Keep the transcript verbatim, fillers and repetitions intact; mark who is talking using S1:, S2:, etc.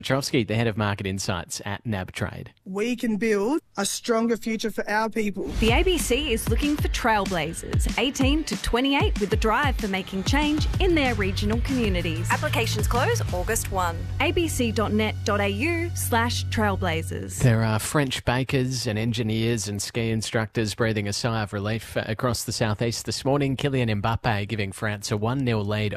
S1: Petrovsky, the head of market insights at N A B Trade.
S2: We can build a stronger future for our people.
S3: The A B C is looking for trailblazers, eighteen to twenty-eight, with a drive for making change in their regional communities.
S4: Applications close August first.
S3: abc.net.au slash trailblazers.
S1: There are French bakers and engineers and ski instructors breathing a sigh of relief across the southeast this morning. Kylian Mbappe giving France a one nil lead